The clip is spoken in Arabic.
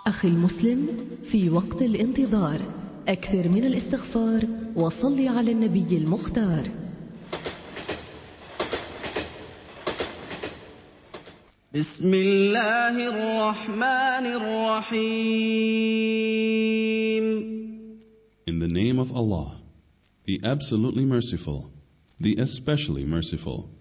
أخي المسلم، في وقت الانتظار أكثر من الاستغفار وصل على النبي المختار. بسم الله الرحمن الرحيم. In the name of Allah, the absolutely merciful, the especially merciful.